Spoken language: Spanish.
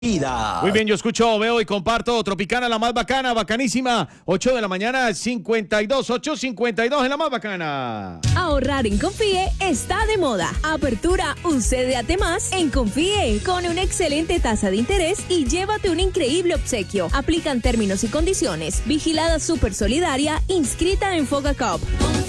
Vida. Muy bien, yo escucho, veo y comparto Tropicana, la más bacana, bacanísima. 8 de la mañana, 52, 8:52 en la más bacana. Ahorrar en Confíe está de moda. Apertura un CDAT más en Confíe con una excelente tasa de interés y llévate un increíble obsequio. Aplican términos y condiciones. Vigilada Super Solidaria, inscrita en Fogacop.